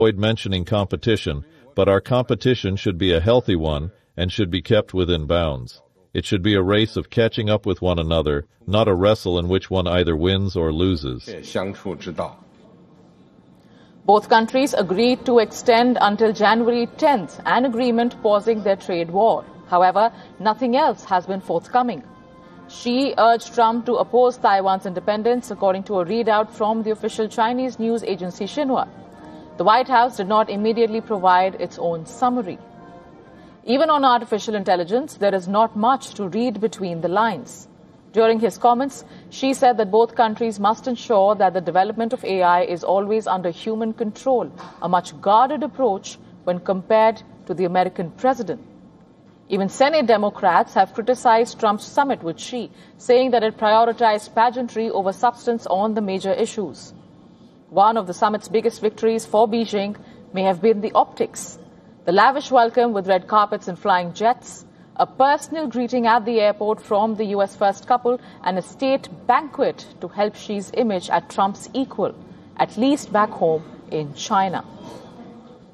avoid mentioning competition, but our competition should be a healthy one and should be kept within bounds. It should be a race of catching up with one another, not a wrestle in which one either wins or loses. Both countries agreed to extend until January 10th an agreement pausing their trade war. However, nothing else has been forthcoming. Xi urged Trump to oppose Taiwan's independence, according to a readout from the official Chinese news agency Xinhua. The White House did not immediately provide its own summary. Even on artificial intelligence, there is not much to read between the lines. During his comments, Xi said that both countries must ensure that the development of AI is always under human control, a much guarded approach when compared to the American president. Even Senate Democrats have criticized Trump's summit with Xi, saying that it prioritized pageantry over substance on the major issues. One of the summit's biggest victories for Beijing may have been the optics. The lavish welcome with red carpets and flying jets, a personal greeting at the airport from the U.S. first couple, and a state banquet to help Xi's image at Trump's equal, at least back home in China.